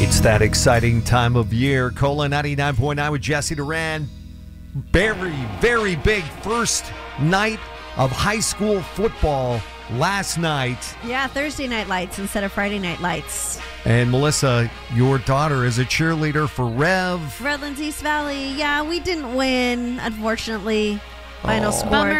It's that exciting time of year. Cola 99.9 with Jesse Duran. Very, very big first night of high school football last night. Yeah, Thursday night lights instead of Friday night lights. And Melissa, your daughter is a cheerleader for Rev. Redlands East Valley. Yeah, we didn't win, unfortunately. Final score Bummer.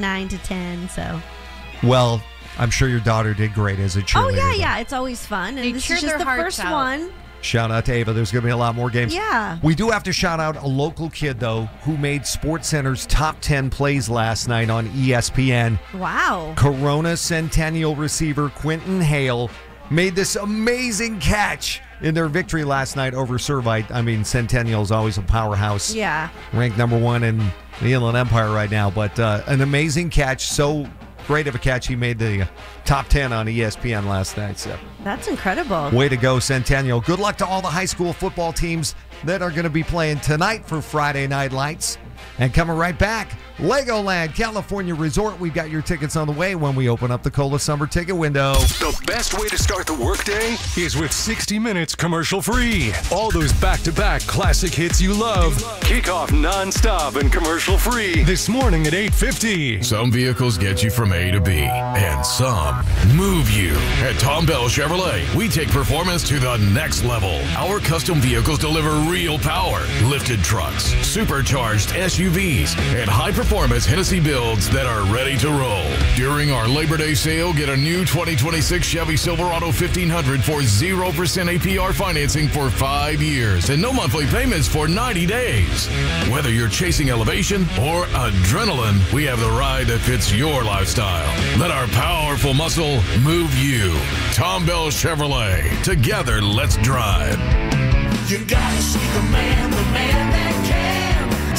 29-10. So. Well, I'm sure your daughter did great as a cheerleader. Oh yeah. It's always fun, and They this cheer is just their the hearts first out. one. Shout out to Ava. There's going to be a lot more games. Yeah. We do have to shout out a local kid, though, who made SportsCenter's top 10 plays last night on ESPN. Wow. Corona Centennial receiver Quentin Hale made this amazing catch in their victory last night over Servite. I mean, Centennial is always a powerhouse. Yeah. Ranked number one in the Inland Empire right now. But an amazing catch. So great of a catch. He made the top 10 on ESPN last night. So That's incredible. way to go, Centennial. Good luck to all the high school football teams that are going to be playing tonight for Friday Night Lights. And coming right back, Legoland California Resort. We've got your tickets on the way when we open up the Cola Summer Ticket window. The best way to start the workday is with 60 Minutes commercial free. All those back-to-back classic hits you love. Kick off non-stop and commercial free this morning at 8:50. Some vehicles get you from A to B, and some move you. At Tom Bell Chevrolet, we take performance to the next level. Our custom vehicles deliver real power, lifted trucks, supercharged SUVs, and high-performance Hennessy builds that are ready to roll. During our Labor Day sale, get a new 2026 Chevy Silverado 1500 for 0% APR financing for 5 years and no monthly payments for 90 days. Whether you're chasing elevation or adrenaline, we have the ride that fits your lifestyle. Let our powerful muscle move you. Tom Bell Chevrolet. Together, let's drive. You gotta see the man that can.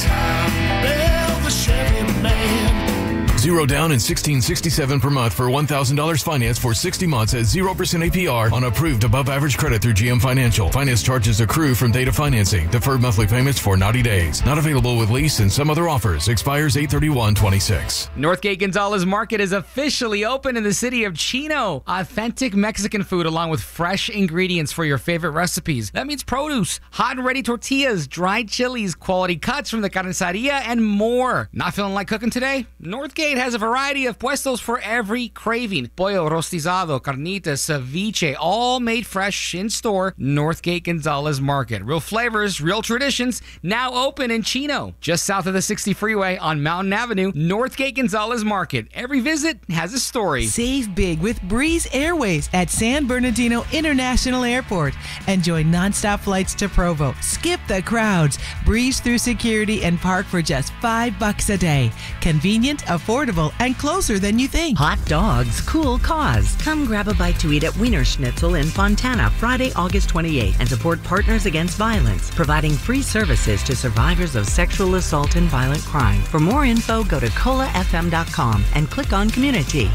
Tom Bell, the Chevy man. Zero down and $16.67 per month for $1,000 finance for 60 months at 0% APR on approved above average credit through GM Financial. Finance charges accrue from date of financing. Deferred monthly payments for 90 days. Not available with lease and some other offers. Expires 8/31/26. Northgate Gonzalez Market is officially open in the city of Chino. Authentic Mexican food along with fresh ingredients for your favorite recipes. That means produce, hot and ready tortillas, dried chilies, quality cuts from the carniceria, and more. Not feeling like cooking today? Northgate has a variety of puestos for every craving. Pollo rostizado, carnitas, ceviche, all made fresh in store. Northgate Gonzalez Market. Real flavors, real traditions, now open in Chino. Just south of the 60 freeway on Mountain Avenue, Northgate Gonzalez Market. Every visit has a story. Save big with Breeze Airways at San Bernardino International Airport. Enjoy nonstop flights to Provo. Skip the crowds. Breeze through security and park for just $5 a day. Convenient, affordable, and closer than you think. Hot dogs, cool cause. Come grab a bite to eat at Wiener Schnitzel in Fontana, Friday, August 28th, and support Partners Against Violence, providing free services to survivors of sexual assault and violent crime. For more info, go to colafm.com and click on Community.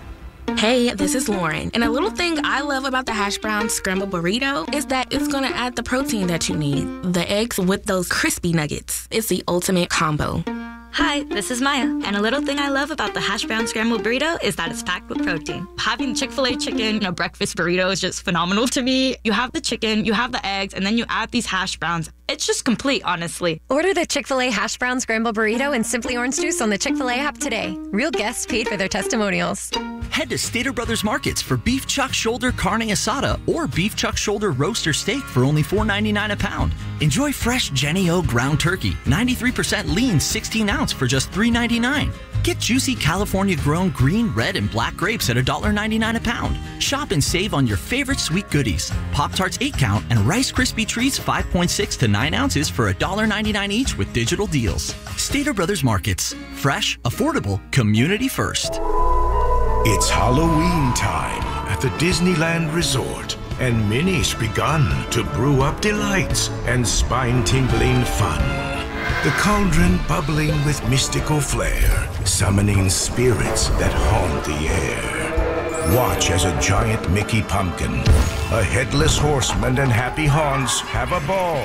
Hey, this is Lauren, and a little thing I love about the hash brown scrambled burrito is that it's gonna add the protein that you need. The eggs with those crispy nuggets. It's the ultimate combo. Hi, this is Maya, and a little thing I love about the hash brown scrambled burrito is that it's packed with protein. Having Chick-fil-A chicken in a breakfast burrito is just phenomenal to me. You have the chicken, you have the eggs, and then you add these hash browns. It's just complete, honestly. Order the Chick-fil-A hash brown scrambled burrito and Simply Orange Juice on the Chick-fil-A app today. Real guests paid for their testimonials. Head to Stater Brothers Markets for beef chuck shoulder carne asada or beef chuck shoulder roast or steak for only $4.99 a pound. Enjoy fresh Jenny O ground turkey, 93% lean 16 ounce for just $3.99. Get juicy California-grown green, red, and black grapes at $1.99 a pound. Shop and save on your favorite sweet goodies. Pop-Tarts 8-count and Rice Krispie Treats 5.6 to 9 ounces for $1.99 each with digital deals. Stater Brothers Markets. Fresh, affordable, community first. It's Halloween time at the Disneyland Resort, and Minnie's begun to brew up delights and spine-tingling fun. The cauldron bubbling with mystical flair, summoning spirits that haunt the air. Watch as a giant Mickey pumpkin, a headless horseman, and happy haunts have a ball.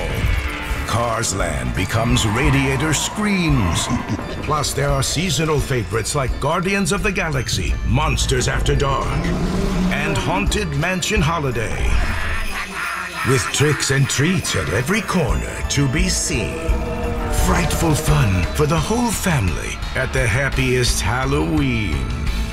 Cars Land becomes Radiator Screams. Plus, there are seasonal favorites like Guardians of the Galaxy, Monsters After Dark, and Haunted Mansion Holiday. with tricks and treats at every corner to be seen. Frightful fun for the whole family at the happiest Halloween.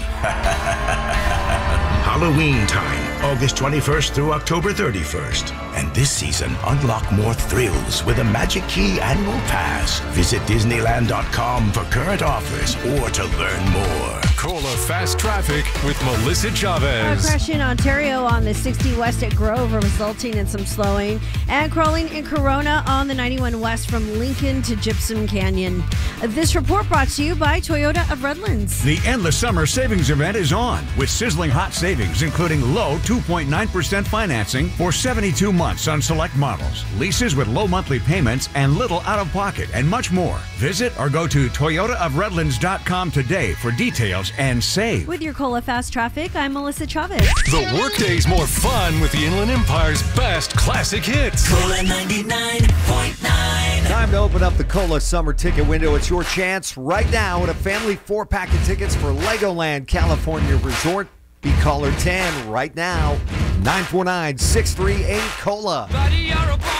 Halloween time, August 21st through October 31st. And this season, unlock more thrills with a Magic Key annual pass. Visit Disneyland.com for current offers or to learn more. Cola Fast Traffic with Melissa Chavez. A crash in Ontario on the 60 West at Grove, resulting in some slowing. And crawling in Corona on the 91 West from Lincoln to Gypsum Canyon. This report brought to you by Toyota of Redlands. The Endless Summer Savings Event is on with sizzling hot savings, including low 2.9% financing for 72 months on select models, leases with low monthly payments and little out-of-pocket, and much more. Visit or go to toyotaofredlands.com today for details and save. With your Cola Fast Traffic, I'm Melissa Chavez. The workday's more fun with the Inland Empire's best classic hits. Cola 99.9. Time to open up the Cola summer ticket window. It's your chance right now at a family 4-pack of tickets for Legoland California Resort. Be caller 10 right now. 949-638-COLA. Buddy, you're a